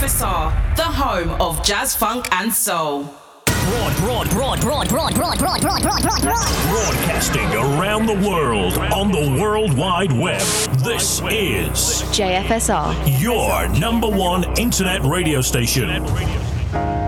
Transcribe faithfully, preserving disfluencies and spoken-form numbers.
S R, the home of jazz, funk, and soul. Broad, broad, broad, broad, broad, broad, broad, broad, broad, broad, broad. Broadcasting around the world on the World Wide Web. This is J F S R, your number one internet radio station.